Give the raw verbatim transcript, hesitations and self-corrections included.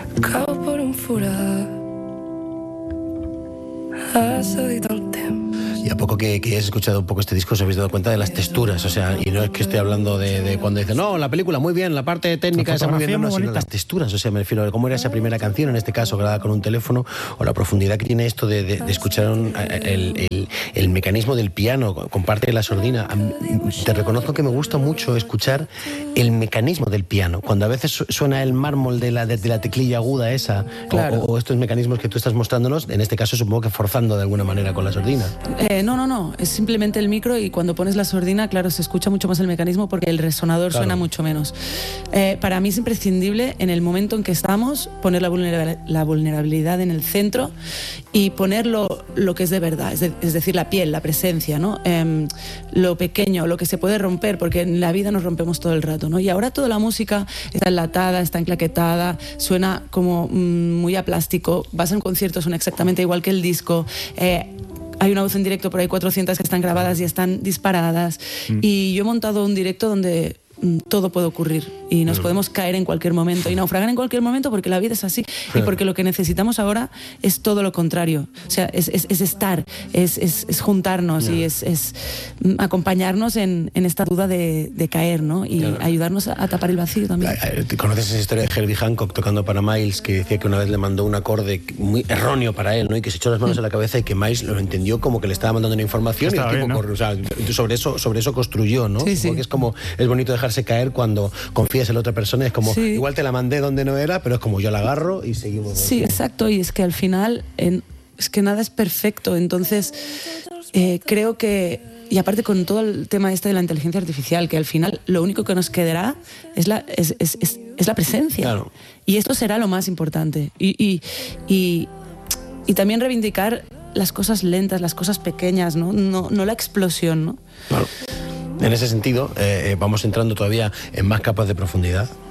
cau per un forat. Has dit el temps. Y a poco que, que hayas escuchado un poco este disco os habéis dado cuenta de las texturas, o sea, y no es que estoy hablando de, de cuando dicen, no, la película muy bien, la parte técnica esa muy bien, no, no, sino las texturas, o sea, me refiero a cómo era esa primera canción, en este caso grabada con un teléfono, o la profundidad que tiene esto de, de, de escuchar un, el, el, el mecanismo del piano con parte de la sordina. Te reconozco que me gusta mucho escuchar el mecanismo del piano, cuando a veces suena el mármol de la, de, de la teclilla aguda esa, claro. o, o estos mecanismos que tú estás mostrándonos, en este caso supongo que forzando de alguna manera con la sordina. Eh, no, no, no, es simplemente el micro y cuando pones la sordina, claro, se escucha mucho más el mecanismo porque el resonador claro. suena mucho menos. Eh, para mí es imprescindible en el momento en que estamos poner la, vulnerabil- la vulnerabilidad en el centro y poner lo, lo que es de verdad, es, de, es decir, la piel, la presencia, ¿no? Eh, lo pequeño, lo que se puede romper, porque en la vida nos rompemos todo el rato, ¿no? Y ahora toda la música está enlatada, está enclaquetada, suena como mmm, muy a plástico, vas a un concierto, suena exactamente igual que el disco, eh, hay una voz en directo, por ahí cuatrocientas que están grabadas y están disparadas. Mm. Y yo he montado un directo donde todo puede ocurrir y nos podemos caer en cualquier momento y naufragar en cualquier momento porque la vida es así y porque lo que necesitamos ahora es todo lo contrario, o sea, es, es, es estar, es, es, es juntarnos yeah. y es, es acompañarnos en, en esta duda de, de caer, ¿no? Y yeah. ayudarnos a, a tapar el vacío también. ¿Conoces esa historia de Herbie Hancock tocando para Miles, que decía que una vez le mandó un acorde muy erróneo para él, ¿no? Y que se echó las manos en la cabeza y que Miles lo entendió como que le estaba mandando una información y el tipo bien, ¿no? corrió, o sea, sobre eso, sobre eso construyó, ¿no? Sí, sí. Porque es como, es bonito dejarse caer cuando confías en la otra persona, es como, sí. igual te la mandé donde no era, pero es como yo la agarro y seguimos. Sí, exacto, y es que al final en, es que nada es perfecto, entonces eh, creo que, y aparte con todo el tema este de la inteligencia artificial, que al final lo único que nos quedará es la, es, es, es, es la presencia, claro. y esto será lo más importante, y, y, y, y también reivindicar las cosas lentas, las cosas pequeñas, no, no, no la explosión, ¿no? Claro. En ese sentido, eh, vamos entrando todavía en más capas de profundidad.